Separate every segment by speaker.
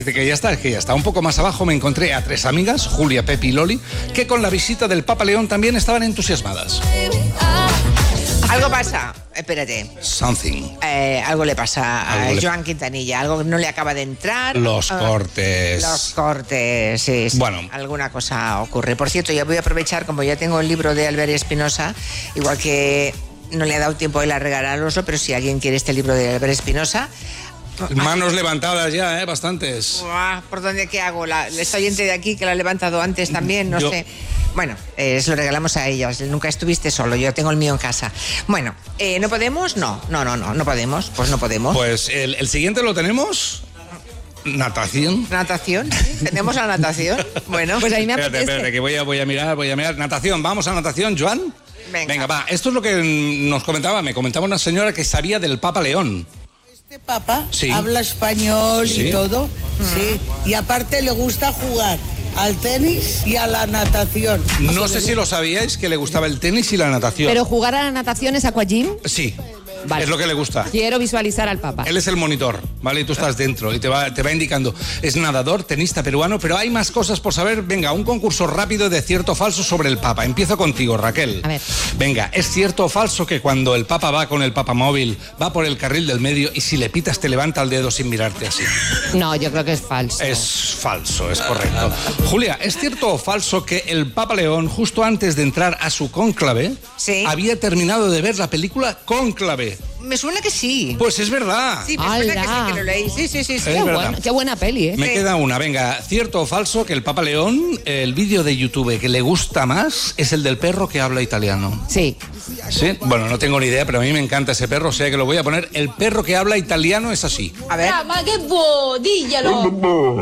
Speaker 1: Que ya está. Un poco más abajo me encontré a 3 amigas, Julia, Pepi y Loli, que con la visita del Papa León también estaban entusiasmadas.
Speaker 2: Algo pasa, espérate.
Speaker 1: Something.
Speaker 2: Algo le pasa a Joan Quintanilla, algo no le acaba de entrar.
Speaker 1: Los cortes,
Speaker 2: sí.
Speaker 1: Bueno.
Speaker 2: Alguna cosa ocurre. Por cierto, ya voy a aprovechar, como ya tengo el libro de Albert Espinosa, igual que no le ha dado tiempo a él a regalároslo, pero si alguien quiere este libro de Albert Espinosa...
Speaker 1: Manos levantadas ya, bastantes.
Speaker 2: ¿Por dónde qué hago? Esta oyente de aquí que la ha levantado antes también, no sé. Bueno, se lo regalamos a ellos. Nunca estuviste solo, yo tengo el mío en casa. Bueno, ¿no podemos? No podemos. Pues no podemos.
Speaker 1: Pues el siguiente lo tenemos... Natación.
Speaker 2: ¿Natación? ¿Sí? ¿Tenemos la natación? Bueno, pues ahí me apetece.
Speaker 1: Espérate, que voy a mirar. Natación, vamos a natación, Joan. Venga, va. Esto es lo que me comentaba una señora que sabía del Papa León.
Speaker 3: Este Papa habla español y todo, sí, y aparte le gusta jugar al tenis y a la natación.
Speaker 1: No sé si lo sabíais, que le gustaba el tenis y la natación.
Speaker 4: ¿Pero jugar a la natación es aquagym?
Speaker 1: Sí.
Speaker 4: Vale.
Speaker 1: Es lo que le gusta.
Speaker 4: Quiero visualizar al Papa.
Speaker 1: Él es el monitor, ¿vale? Y tú estás dentro y te va indicando. Es nadador, tenista peruano, pero hay más cosas por saber. Venga, un concurso rápido de cierto o falso sobre el Papa. Empiezo contigo, Raquel.
Speaker 4: A ver.
Speaker 1: Venga, ¿es cierto o falso que cuando el Papa va con el papamóvil, va por el carril del medio y si le pitas te levanta el dedo sin mirarte así?
Speaker 4: No, yo creo que es falso.
Speaker 1: Es falso, es correcto. Julia, ¿es cierto o falso que el Papa León, justo antes de entrar a su cónclave, había terminado de ver la película Cónclave?
Speaker 2: Me suena que sí.
Speaker 1: Pues es verdad.
Speaker 2: Sí, me suena que sí, que lo leí. Sí.
Speaker 4: Qué buena peli, ¿eh?
Speaker 1: Me queda una, venga. ¿Cierto o falso que el Papa León, el vídeo de YouTube que le gusta más es el del perro que habla italiano?
Speaker 4: Sí.
Speaker 1: ¿Sí? Bueno, no tengo ni idea, pero a mí me encanta ese perro, o sea que lo voy a poner. El perro que habla italiano es así.
Speaker 2: A ver.
Speaker 5: Ma che vuoi? Diglielo.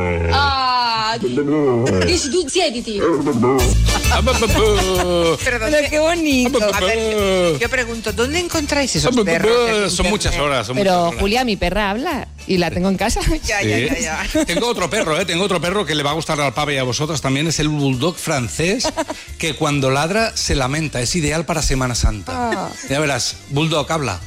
Speaker 5: Dici tu, siediti.
Speaker 2: Pero qué bonito. A ver, yo pregunto, ¿dónde encontráis esos perros?
Speaker 1: Son muchas horas.
Speaker 4: Pero Julia, mi perra habla y la tengo en casa.
Speaker 2: Ya.
Speaker 1: Tengo otro perro que le va a gustar al Papa y a vosotras también, es el bulldog francés, que cuando ladra se lamenta, es ideal para Semana Santa. Ya verás, bulldog, habla.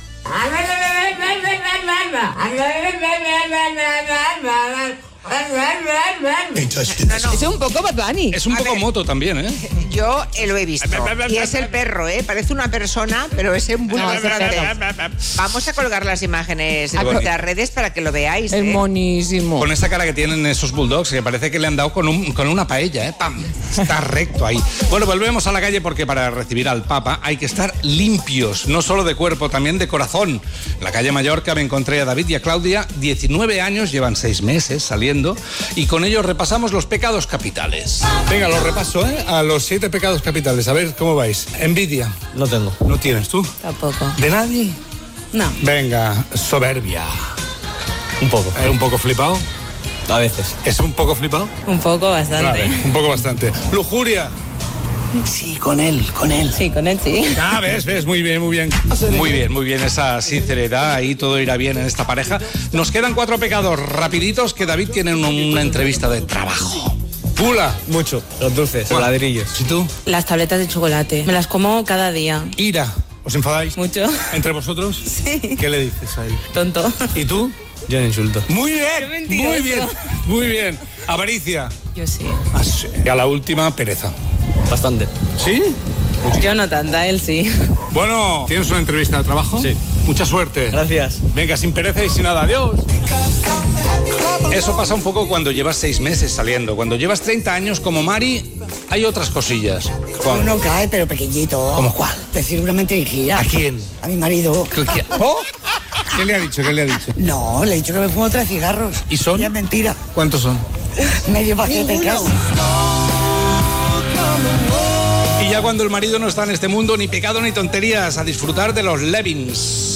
Speaker 4: Es un poco Bad Bunny.
Speaker 1: Es un poco moto también, ¿eh?
Speaker 2: Yo lo he visto. Y es el perro, ¿eh? Parece una persona, pero es un bulldog francés. Vamos a colgar las imágenes en las redes para que lo veáis.
Speaker 4: Es monísimo.
Speaker 1: Con esa cara que tienen esos bulldogs, que parece que le han dado con una paella, ¿eh? ¡Pam! Está recto ahí. Bueno, volvemos a la calle porque para recibir al Papa hay que estar limpios, no solo de cuerpo, también de corazón. En la calle Mallorca me encontré a David y a Claudia, 19 años, llevan 6 meses saliendo, y con ellos repasamos los pecados capitales. Venga, los repaso, ¿eh? A los 7 pecados capitales. A ver, ¿cómo vais? Envidia.
Speaker 6: No tengo.
Speaker 1: ¿No tienes tú?
Speaker 6: Tampoco.
Speaker 1: ¿De nadie?
Speaker 6: No.
Speaker 1: Venga, soberbia.
Speaker 6: Un poco.
Speaker 1: ¿Un poco flipado?
Speaker 6: A veces.
Speaker 1: ¿Es un poco flipado?
Speaker 6: Un poco, bastante.
Speaker 1: Vale, un poco bastante. Lujuria.
Speaker 3: Sí, con él.
Speaker 6: Sí, con él sí.
Speaker 1: Ah, ves, muy bien. Muy bien, esa sinceridad, ahí todo irá bien en esta pareja. Nos quedan 4 pecados rapiditos que David tiene una entrevista de trabajo. Pula.
Speaker 6: Mucho. Los dulces, los ladrillos.
Speaker 1: ¿Y tú?
Speaker 6: Las tabletas de chocolate. Me las como cada día.
Speaker 1: Ira. ¿Os enfadáis?
Speaker 6: Mucho.
Speaker 1: ¿Entre vosotros?
Speaker 6: Sí.
Speaker 1: ¿Qué le dices a él?
Speaker 6: Tonto.
Speaker 1: ¿Y tú?
Speaker 6: Yo no insulto.
Speaker 1: Muy bien. Avaricia.
Speaker 6: Yo sí.
Speaker 1: Ah, sí. Y a la última, pereza.
Speaker 6: Bastante.
Speaker 1: ¿Sí?
Speaker 6: Yo no tanta, él sí.
Speaker 1: Bueno, ¿tienes una entrevista de trabajo?
Speaker 6: Sí.
Speaker 1: Mucha suerte.
Speaker 6: Gracias.
Speaker 1: Venga, sin pereza y sin nada. Adiós. Eso pasa un poco cuando llevas 6 meses saliendo. Cuando llevas 30 años como Mari, hay otras cosillas.
Speaker 3: Uno cae, pero pequeñito.
Speaker 1: ¿Cómo cuál?
Speaker 3: Decir una mentira.
Speaker 1: ¿A quién?
Speaker 3: A mi marido.
Speaker 1: ¿Oh? ¿Qué le ha dicho?
Speaker 3: No, le he dicho que me fumo 3 cigarros.
Speaker 1: ¿Y son?
Speaker 3: Ya es mentira.
Speaker 1: ¿Cuántos son?
Speaker 3: Medio paquete casi.
Speaker 1: Y ya cuando el marido no está en este mundo, ni pecado ni tonterías, a disfrutar de los Levins.